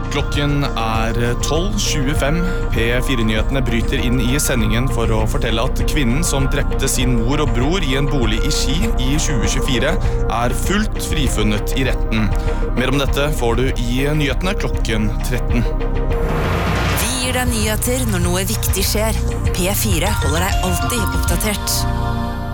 Klokken 12:25. P4-nyhetene bryter inn i sendingen for å fortelle at kvinnen som drepte sin mor og bror i en bolig i Ski i 2024 fullt frifunnet i retten. Mer om dette får du i nyhetene klokken 13. Vi gir deg nyheter når noe viktig skjer. P4 holder deg alltid oppdatert.